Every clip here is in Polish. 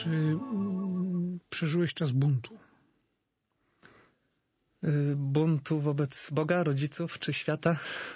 Czy przeżyłeś czas buntu? Buntu wobec Boga, rodziców czy świata?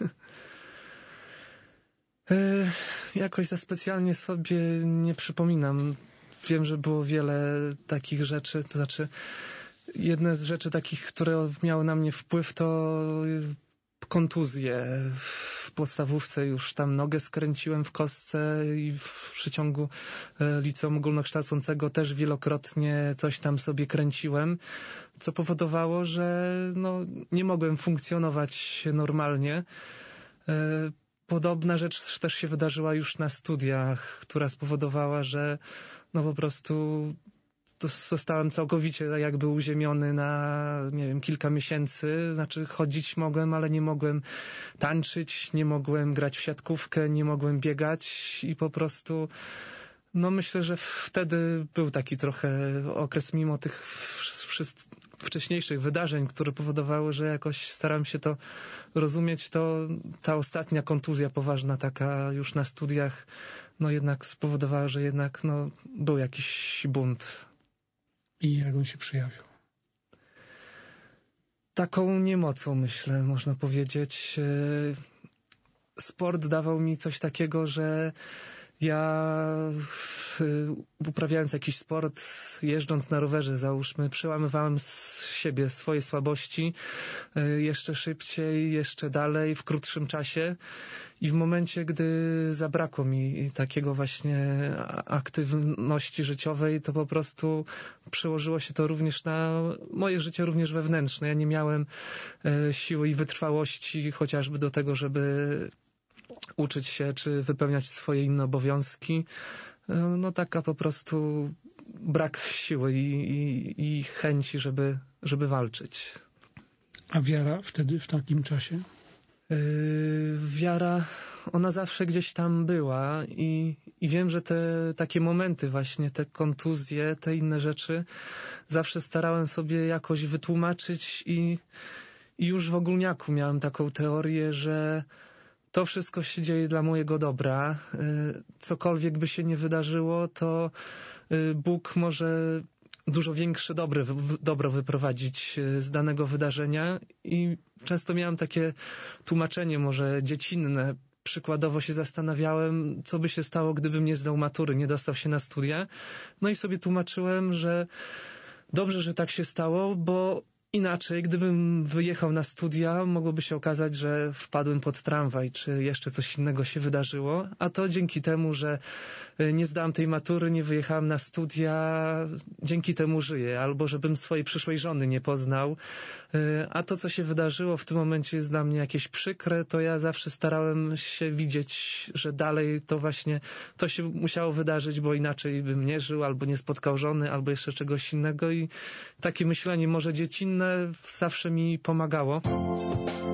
Jakoś za specjalnie sobie nie przypominam. Wiem, że było wiele takich rzeczy, to znaczy jedne z rzeczy takich, które miały na mnie wpływ, to kontuzje. W podstawówce już tam nogę skręciłem w kostce i w przeciągu liceum ogólnokształcącego też wielokrotnie coś tam sobie kręciłem, co powodowało, że nie mogłem funkcjonować normalnie. Podobna rzecz też się wydarzyła już na studiach, która spowodowała, że po prostu zostałem całkowicie jakby uziemiony na, kilka miesięcy. Znaczy chodzić mogłem, ale nie mogłem tańczyć, nie mogłem grać w siatkówkę, nie mogłem biegać i po prostu myślę, że wtedy był taki trochę okres mimo tych wcześniejszych wydarzeń, które powodowały, że jakoś staram się to rozumieć, to ta ostatnia kontuzja poważna taka już na studiach, jednak spowodowała, że jednak był jakiś bunt. I jak on się przejawił? Taką niemocą, myślę, można powiedzieć. Sport dawał mi coś takiego, że ja uprawiając jakiś sport, jeżdżąc na rowerze, załóżmy, przełamywałem z siebie swoje słabości jeszcze szybciej, jeszcze dalej, w krótszym czasie. I w momencie, gdy zabrakło mi takiego właśnie aktywności życiowej, to po prostu przełożyło się to również na moje życie, również wewnętrzne. Ja nie miałem siły i wytrwałości chociażby do tego, żeby uczyć się, czy wypełniać swoje inne obowiązki. Taka po prostu brak siły i chęci, żeby walczyć. A wiara wtedy, w takim czasie? Wiara, ona zawsze gdzieś tam była i wiem, że te takie momenty właśnie, te kontuzje, te inne rzeczy zawsze starałem sobie jakoś wytłumaczyć i już w ogólniaku miałem taką teorię, że to wszystko się dzieje dla mojego dobra. Cokolwiek by się nie wydarzyło, to Bóg może dużo większe dobro wyprowadzić z danego wydarzenia i często miałem takie tłumaczenie może dziecinne. Przykładowo się zastanawiałem, co by się stało, gdybym nie zdał matury, nie dostał się na studia. I sobie tłumaczyłem, że dobrze, że tak się stało, bo inaczej, gdybym wyjechał na studia, mogłoby się okazać, że wpadłem pod tramwaj, czy jeszcze coś innego się wydarzyło, a to dzięki temu, że nie zdałem tej matury, nie wyjechałem na studia, dzięki temu żyję, albo żebym swojej przyszłej żony nie poznał, a to, co się wydarzyło w tym momencie jest dla mnie jakieś przykre, to ja zawsze starałem się widzieć, że dalej to właśnie, to się musiało wydarzyć, bo inaczej bym nie żył, albo nie spotkał żony, albo jeszcze czegoś innego i takie myślenie może dziecinne zawsze mi pomagało.